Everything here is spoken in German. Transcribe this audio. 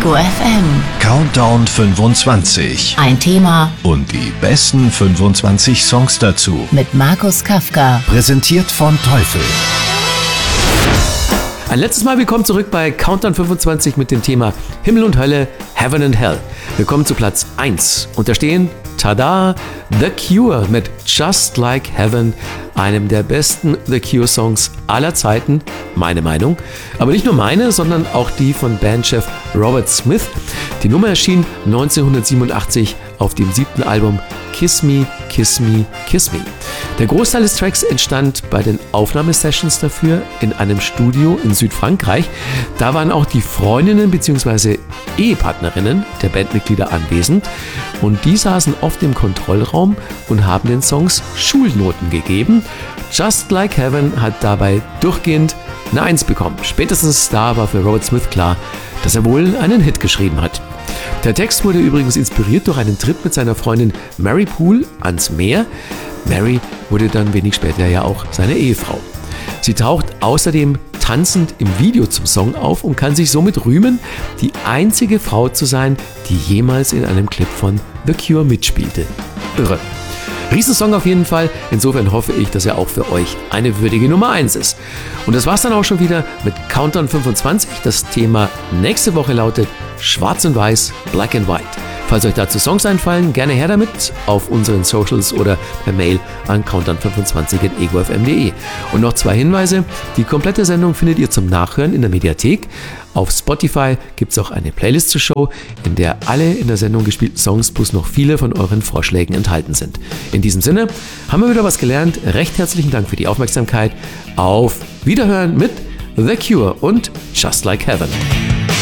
Ego FM. Countdown 25. Ein Thema Und die besten 25 Songs dazu. mit Markus Kafka. Präsentiert von Teufel. Ein letztes Mal willkommen zurück bei Countdown 25 mit dem Thema Himmel und Hölle, Heaven and Hell. Wir kommen zu Platz 1 und da stehen, tada, The Cure mit Just Like Heaven, einem der besten The Cure-Songs aller Zeiten, meine Meinung. Aber nicht nur meine, sondern auch die von Bandchef Robert Smith. Die Nummer erschien 1987 auf dem 7. Album Kiss Me, Kiss Me, Kiss Me. Der Großteil des Tracks entstand bei den Aufnahmesessions dafür in einem Studio in Südfrankreich. Da waren auch die Freundinnen bzw. Ehepartnerinnen der Bandmitglieder anwesend und die saßen oft im Kontrollraum und haben den Songs Schulnoten gegeben. Just Like Heaven hat dabei durchgehend eine 1 bekommen. Spätestens da war für Robert Smith klar, dass er wohl einen Hit geschrieben hat. Der Text wurde übrigens inspiriert durch einen Trip mit seiner Freundin Mary Poole ans Meer. Mary wurde dann wenig später ja auch seine Ehefrau. Sie taucht außerdem tanzend im Video zum Song auf und kann sich somit rühmen, die einzige Frau zu sein, die jemals in einem Clip von The Cure mitspielte. Irre. Riesensong auf jeden Fall, insofern hoffe ich, dass er auch für euch eine würdige Nummer 1 ist. Und das war's dann auch schon wieder mit Countdown 25. Das Thema nächste Woche lautet Schwarz und Weiß, Black and White. Falls euch dazu Songs einfallen, gerne her damit auf unseren Socials oder per Mail an countdown25@egofm.de. Und noch 2 Hinweise. Die komplette Sendung findet ihr zum Nachhören in der Mediathek. Auf Spotify gibt es auch eine Playlist zur Show, in der alle in der Sendung gespielten Songs plus noch viele von euren Vorschlägen enthalten sind. In diesem Sinne haben wir wieder was gelernt. Recht herzlichen Dank für die Aufmerksamkeit. Auf Wiederhören mit The Cure und Just Like Heaven.